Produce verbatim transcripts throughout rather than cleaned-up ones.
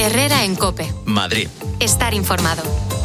Herrera en COPE. Madrid. Estar informado.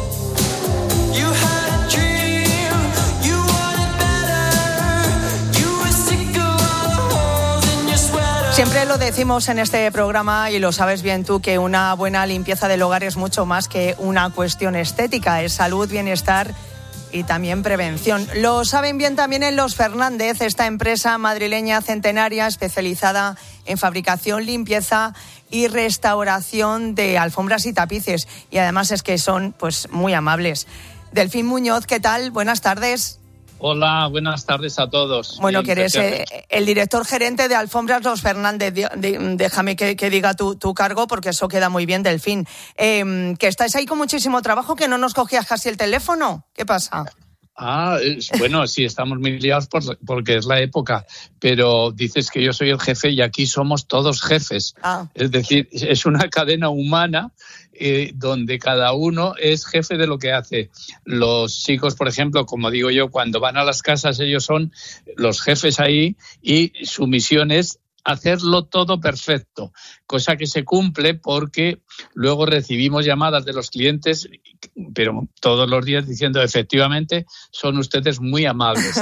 Siempre lo decimos en este programa y lo sabes bien tú, que una buena limpieza del hogar es mucho más que una cuestión estética, es salud, bienestar y también prevención. Lo saben bien también en Los Fernández, esta empresa madrileña centenaria especializada en fabricación, limpieza y restauración de alfombras y tapices. Y además es que son pues muy amables. Delfín Muñoz, ¿qué tal? Buenas tardes. Hola, buenas tardes a todos. Bueno, Bien, que eres eh, el director gerente de Alfombras Los Fernández. De, de, déjame que, que diga tu, tu cargo, porque eso queda muy bien, Delfín. Eh, que estáis ahí con muchísimo trabajo, que no nos cogías casi el teléfono. ¿Qué pasa? Ah, es, bueno, sí, estamos muy liados por, porque es la época, pero dices que yo soy el jefe y aquí somos todos jefes. Ah. Es decir, es una cadena humana eh, donde cada uno es jefe de lo que hace. Los chicos, por ejemplo, como digo yo, cuando van a las casas, ellos son los jefes ahí y su misión es hacerlo todo perfecto, cosa que se cumple porque luego recibimos llamadas de los clientes, pero todos los días diciendo, efectivamente, son ustedes muy amables.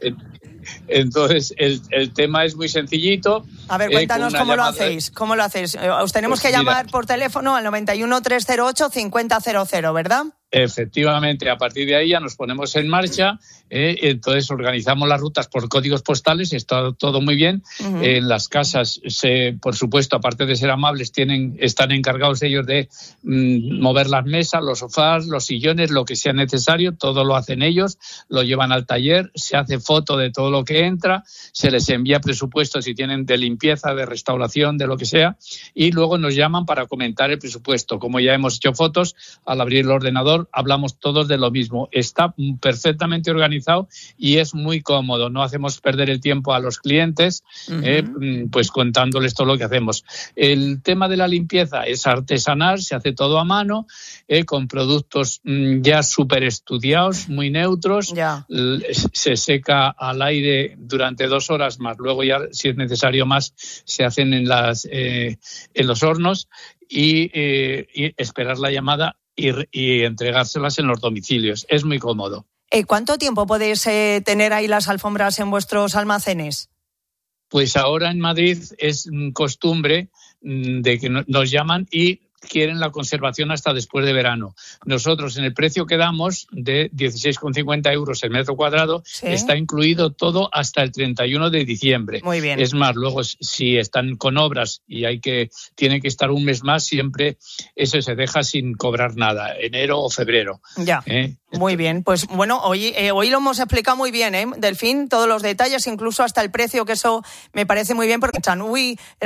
Entonces, el, el tema es muy sencillito. A ver, cuéntanos eh, cómo llamada... lo hacéis. ¿Cómo lo hacéis? Os tenemos pues que llamar mira, por teléfono al noventa y uno, trescientos ocho, cincuenta cero cero, ¿verdad? Efectivamente, a partir de ahí ya nos ponemos en marcha, eh, entonces organizamos las rutas por códigos postales, está todo muy bien. Uh-huh. En las casas, se, por supuesto, aparte de ser amables, tienen, están encargados ellos de mm, mover las mesas, los sofás, los sillones, lo que sea necesario, todo lo hacen ellos, lo llevan al taller, se hace foto de todo lo que entra, se les envía presupuesto si tienen de limpieza, de restauración, de lo que sea, y luego nos llaman para comentar el presupuesto. Como ya hemos hecho fotos, al abrir el ordenador, hablamos todos de lo mismo. Está perfectamente organizado y es muy cómodo. No hacemos perder el tiempo a los clientes, uh-huh. eh, pues contándoles todo lo que hacemos. El tema de la limpieza es artesanal, se hace todo a mano, eh, con productos mm, ya súper estudiados, muy neutros. Yeah. Se seca al aire durante dos horas más. Luego ya, si es necesario más, se hacen en, las, eh, en los hornos y, eh, y esperar la llamada Y, y entregárselas en los domicilios. Es muy cómodo. Eh, ¿Cuánto tiempo podéis eh, tener ahí las alfombras en vuestros almacenes? Pues ahora en Madrid es costumbre de que nos llaman y quieren la conservación hasta después de verano. Nosotros, en el precio que damos de dieciséis con cincuenta euros el metro cuadrado, ¿sí? Está incluido todo hasta el treinta y uno de diciembre. Muy bien. Es más, luego si están con obras y hay que tiene que estar un mes más, siempre eso se deja sin cobrar nada, enero o febrero. Ya. ¿Eh? Muy bien, pues bueno, hoy, eh, hoy lo hemos explicado muy bien, ¿eh? Delfín, todos los detalles, incluso hasta el precio, que eso me parece muy bien, porque uy,